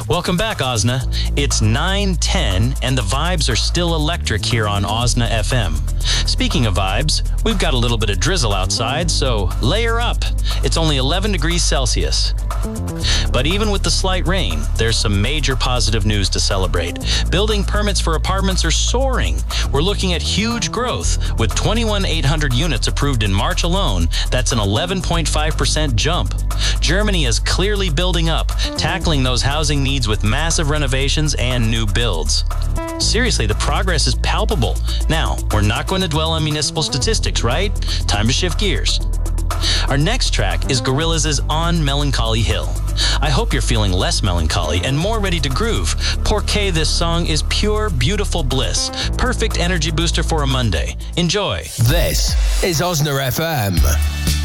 Welcome back, Osna. It's 9:10, and the vibes are still electric here on Osna FM. Speaking of vibes, we've got a little bit of drizzle outside, so layer up. It's only 11 degrees Celsius. But even with the slight rain, there's some major positive news to celebrate. Building permits for apartments are soaring. We're looking at huge growth. With 21,800 units approved in March alone, that's an 11.5% jump. Germany is clearly building up, tackling those housing needs with massive renovations and new builds. Seriously, the progress is palpable. Now, we're not going to dwell on municipal statistics, right? Time to shift gears. Our next track is Gorillaz' On Melancholy Hill. I hope you're feeling less melancholy and more ready to groove. Porque this song is pure, beautiful bliss. Perfect energy booster for a Monday. Enjoy. This is Osna FM.